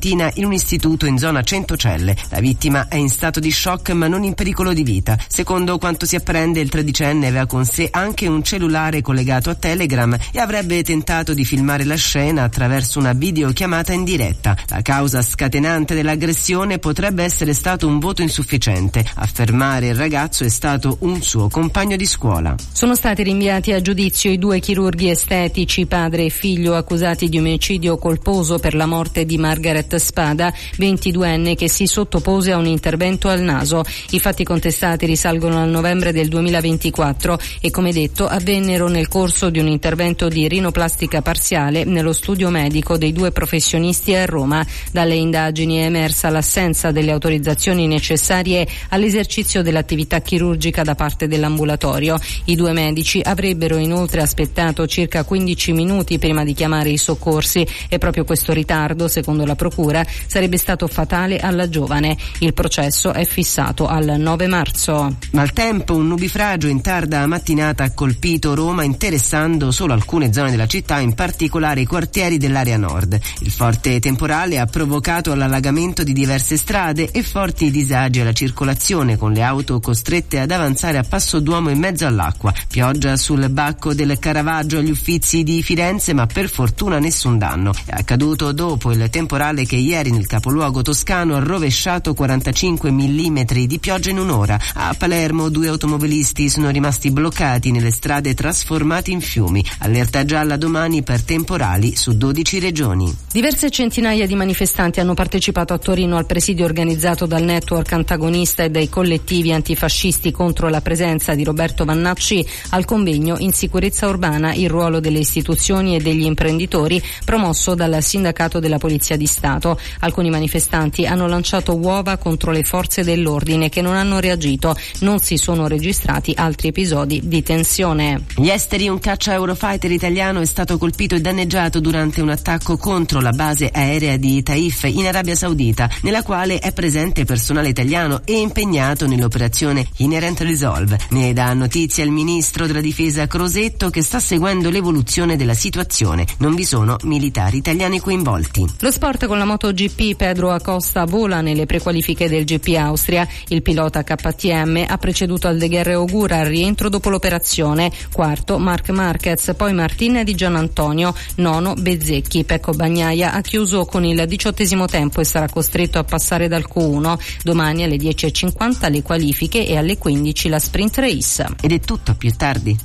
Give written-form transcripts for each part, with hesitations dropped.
mattina in un istituto in zona Centocelle. La vittima è in stato di shock ma non in pericolo di vita. Secondo quanto si apprende, il 13enne aveva con sé anche un cellulare collegato a Telegram e avrebbe tentato di filmare la scena attraverso una videochiamata in diretta. La causa scatenante dell'aggressione potrebbe essere stato un voto insufficiente. A fermare il ragazzo è stato un suo compagno di scuola. Sono stati rinviati a giudizio i 2 chirurghi estetici, padre e figlio, accusati di omicidio colposo per la morte di Margaret Spada, 22enne, che si sottopose a un intervento al naso. I fatti contestati risalgono al novembre del 2024 e, come detto, avvennero nel corso di un intervento di rinoplastica parziale nello studio medico dei 2 professionisti a Roma. Dalle indagini è emersa l'assenza delle autorizzazioni necessarie all'esercizio dell'attività chirurgica da parte dell'ambulatorio. I 2 medici avrebbero inoltre aspettato circa 15 minuti prima di chiamare i soccorsi e proprio questo ritardo, secondo la procura, sarebbe stato fatale alla giovane. Il processo è fissato al 9 marzo. Maltempo, un nubifragio in tarda mattinata ha colpito Roma, interessando solo alcune zone della città, in particolare i quartieri dell'area nord. Il forte temporale ha provocato l'allagamento di diverse strade e forti disagi alla circolazione, con le auto costrette ad avanzare a passo d'uomo in mezzo all'acqua. Pioggia sul bacco del Caravaggio agli Uffizi di Firenze, ma per fortuna nessun danno. È accaduto dopo il temporale che ieri nel capoluogo toscano ha rovesciato 45 mm di pioggia in un'ora. A Palermo 2 automobilisti sono rimasti bloccati nelle strade trasformate in fiumi. Allerta gialla domani per temporali su 12 regioni. Diverse centinaia di manifestanti hanno partecipato a Torino al presidio organizzato dal network antagonista e dai collettivi antifascisti contro la presenza di Roberto Vannacci al convegno In sicurezza urbana, il ruolo delle istituzioni e degli imprenditori, promosso dal sindacato della Polizia di Stato. Alcuni manifestanti hanno lanciato uova contro le forze dell'ordine che non hanno reagito. Non si sono registrati altri episodi di tensione. Gli esteri, un caccia Eurofighter italiano è stato colpito e danneggiato durante un attacco contro la base aerea di Taif in Arabia Saudita, nella quale è presente personale italiano e impegnato nell'operazione Inherent Resolve. Ne dà notizia il ministro della difesa Crosetto, che sta seguendo l'evoluzione della situazione. Non vi sono militari italiani coinvolti. Lo sport con la MotoGP, Pedro Acosta vola nelle prequalifiche del GP Austria. Il pilota KTM ha preceduto Aldeguer Ogura al rientro dopo l'operazione. Quarto Marc Marquez, poi Martin Di Gianantonio, nono Bezzecchi. Pecco Bagnaia ha chiuso con il 18° tempo e sarà costretto a passare dal Q1. Domani alle 10:50 le qualifiche e alle 15 la sprint race. Ed è tutto, più tardi.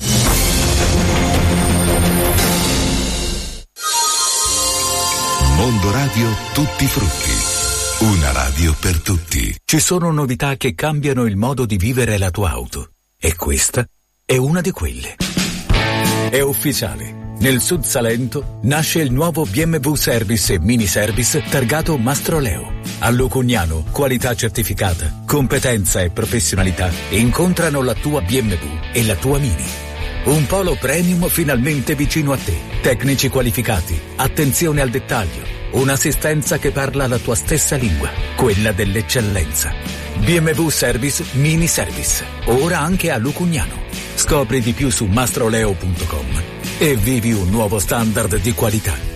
Mondo Radio Tutti Frutti. Una radio per tutti. Ci sono novità che cambiano il modo di vivere la tua auto. E questa è una di quelle. È ufficiale. Nel Sud Salento nasce il nuovo BMW Service e Mini Service targato Mastroleo. A Lucugnano, qualità certificata, competenza e professionalità incontrano la tua BMW e la tua Mini. Un polo premium finalmente vicino a te. Tecnici qualificati, attenzione al dettaglio, un'assistenza che parla la tua stessa lingua, quella dell'eccellenza. BMW Service Mini Service, ora anche a Lucugnano. Scopri di più su mastroleo.com e vivi un nuovo standard di qualità.